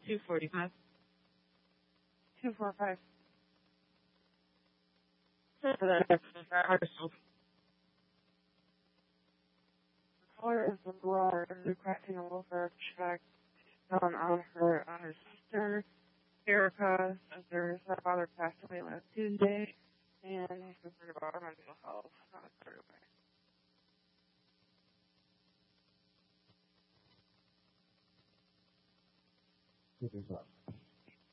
245. 245. For that article. The caller is the blood and requesting a welfare check on her sister, Erica, as her stepfather passed away last Tuesday, and he's concerned about her mental health. Not a third away. Who is up?